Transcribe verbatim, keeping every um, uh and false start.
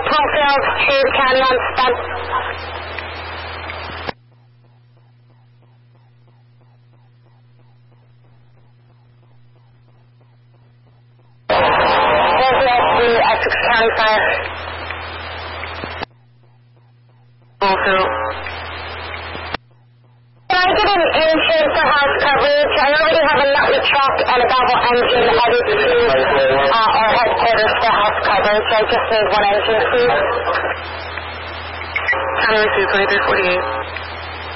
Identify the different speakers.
Speaker 1: Plumfield to the county on spent. The Essex County Fire. Also. Can I get an engine for house coverage? I already have a Nutley truck and a Bevel engine headed to uh, our headquarters for house coverage. I just need one engine, please.
Speaker 2: County receive twenty-three forty-eight.